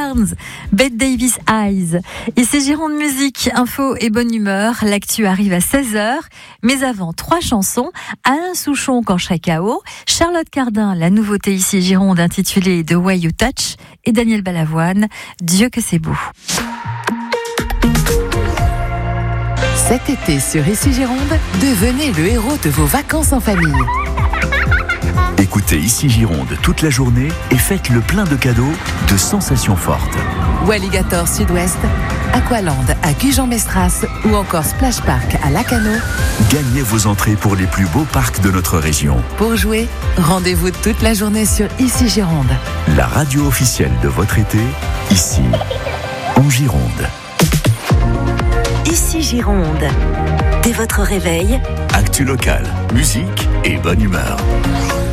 Barnes, Bette Davis Eyes. Ici Gironde Musique, info et bonne humeur. L'actu arrive à 16h. Mais avant, 3 chansons. Alain Souchon, Quand je serai KO. Charlotte Cardin, la nouveauté ici Gironde intitulée The Way You Touch. Et Daniel Balavoine, Dieu que c'est beau. Cet été sur Ici Gironde, devenez le héros de vos vacances en famille. Écoutez Ici Gironde toute la journée et faites le plein de cadeaux, de sensations fortes. Walligator Sud-Ouest, Aqualand à Gujan-Mestras ou encore Splash Park à Lacano. Gagnez vos entrées pour les plus beaux parcs de notre région. Pour jouer, rendez-vous toute la journée sur Ici Gironde. La radio officielle de votre été, ici, en Gironde. Ici Gironde. Dès votre réveil, Actu locale, musique et bonne humeur.